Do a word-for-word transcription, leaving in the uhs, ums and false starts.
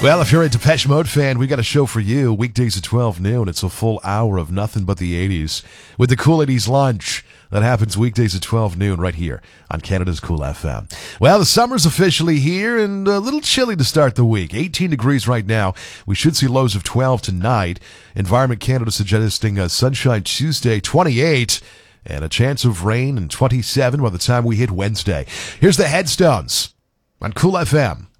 Well, if you're a Depeche Mode fan, we got a show for you. Weekdays at twelve noon. It's a full hour of nothing but the eighties with the Cool eighties Lunch. That happens weekdays at twelve noon right here on Canada's Cool F M. Well, the summer's officially here and a little chilly to start the week. eighteen degrees right now. We should see lows of twelve tonight. Environment Canada suggesting a Sunshine Tuesday, twenty-eight, and a chance of rain and twenty-seven by the time we hit Wednesday. Here's the Headstones on Cool F M.